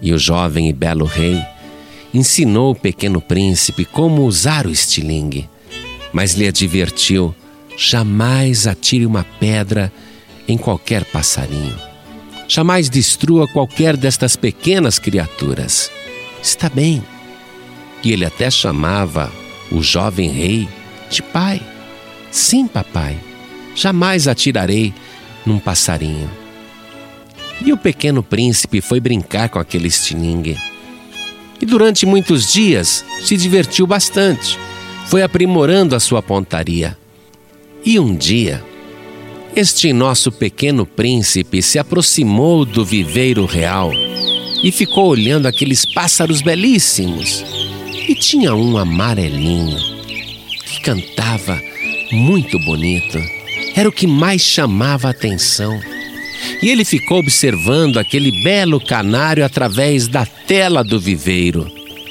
E o jovem e belo rei ensinou o pequeno príncipe como usar o estilingue, mas lhe advertiu: jamais atire uma pedra em qualquer passarinho. Jamais destrua qualquer destas pequenas criaturas. Está bem. E ele até chamava o jovem rei de pai. Sim, papai, jamais atirarei num passarinho. E o pequeno príncipe foi brincar com aquele estilingue. E durante muitos dias se divertiu bastante. Foi aprimorando a sua pontaria. E um dia, este nosso pequeno príncipe se aproximou do viveiro real e ficou olhando aqueles pássaros belíssimos. E tinha um amarelinho que cantava muito bonito. Era o que mais chamava a atenção. E ele ficou observando aquele belo canário através da tela do viveiro.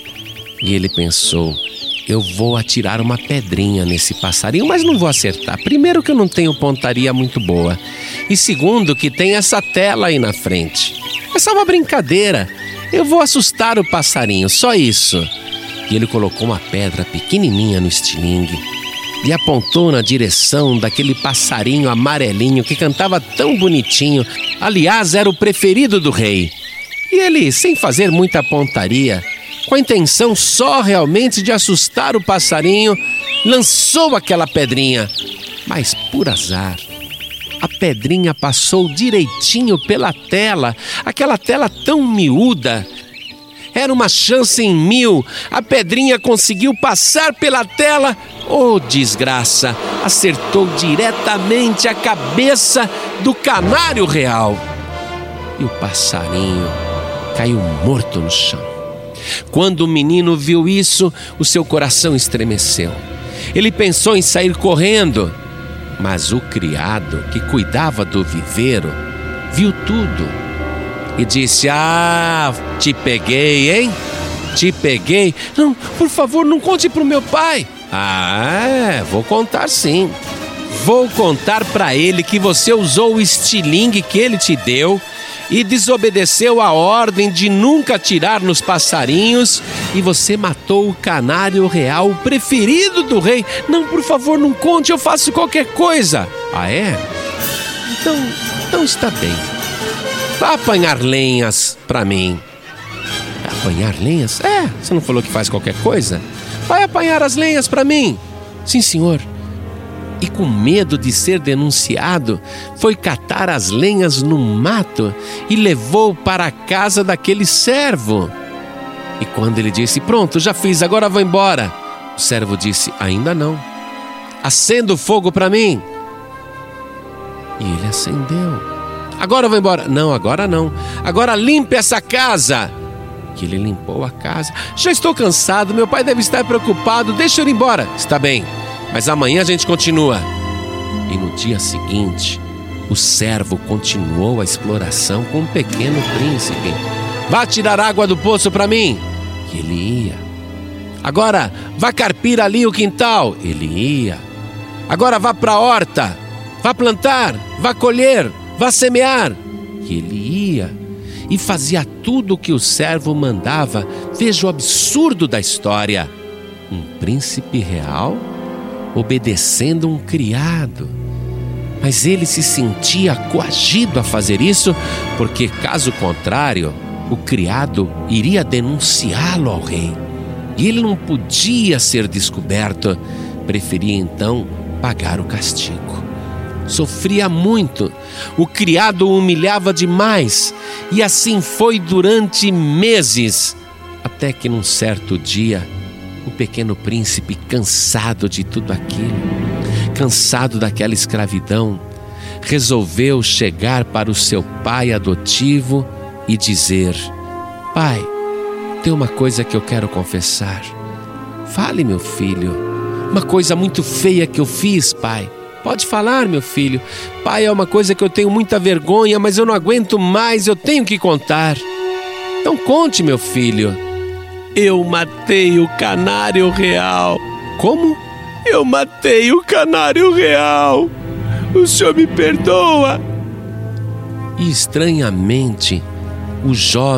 E ele pensou: eu vou atirar uma pedrinha nesse passarinho, mas não vou acertar. Primeiro que eu não tenho pontaria muito boa. E segundo que tem essa tela aí na frente. É só uma brincadeira. Eu vou assustar o passarinho, só isso. E ele colocou uma pedra pequenininha no estilingue e apontou na direção daquele passarinho amarelinho que cantava tão bonitinho. Aliás, era o preferido do rei. E ele, sem fazer muita pontaria, com a intenção só realmente de assustar o passarinho, lançou aquela pedrinha. Mas, por azar, a pedrinha passou direitinho pela tela, aquela tela tão miúda. Era uma chance em 1000. A pedrinha conseguiu passar pela tela. Oh, desgraça! Acertou diretamente a cabeça do canário real. E o passarinho caiu morto no chão. Quando o menino viu isso, o seu coração estremeceu. Ele pensou em sair correndo, mas o criado que cuidava do viveiro viu tudo e disse: ah, te peguei, hein? Te peguei. Não, por favor, não conte pro meu pai. Ah, vou contar sim. Vou contar pra ele que você usou o estilingue que ele te deu e desobedeceu a ordem de nunca atirar nos passarinhos, e você matou o canário real, o preferido do rei. Não, por favor, não conte, eu faço qualquer coisa. Ah, é? Então está bem. Vá apanhar lenhas pra mim. Apanhar lenhas? É, você não falou que faz qualquer coisa? Vai apanhar as lenhas pra mim. Sim, senhor. E com medo de ser denunciado, foi catar as lenhas no mato e levou para a casa daquele servo. E quando ele disse: pronto, já fiz, agora vou embora, o servo disse: ainda não. Acenda o fogo para mim. E ele acendeu. Agora eu vou embora. Não, agora não. Agora limpe essa casa. E ele limpou a casa. Já estou cansado, meu pai deve estar preocupado, deixa eu ir embora. Está bem, mas amanhã a gente continua. E no dia seguinte, o servo continuou a exploração com o pequeno príncipe. Vá tirar água do poço para mim. E ele ia. Agora, vá carpir ali o quintal. Ele ia. Agora vá para a horta. Vá plantar, vá colher, vá semear. E ele ia. E fazia tudo o que o servo mandava. Veja o absurdo da história. Um príncipe real obedecendo um criado. Mas ele se sentia coagido a fazer isso, porque caso contrário, o criado iria denunciá-lo ao rei. E ele não podia ser descoberto. Preferia então pagar o castigo. Sofria muito, o criado o humilhava demais, e assim foi durante meses, até que num certo dia, o pequeno príncipe, cansado de tudo aquilo, cansado daquela escravidão, resolveu chegar para o seu pai adotivo e dizer: pai, tem uma coisa que eu quero confessar. Fale, meu filho. Uma coisa muito feia que eu fiz, pai. Pode falar, meu filho. Pai, é uma coisa que eu tenho muita vergonha, mas eu não aguento mais, eu tenho que contar. Então conte, meu filho. Eu matei o canário real. Como? Eu matei o canário real. O senhor me perdoa? E estranhamente, o jovem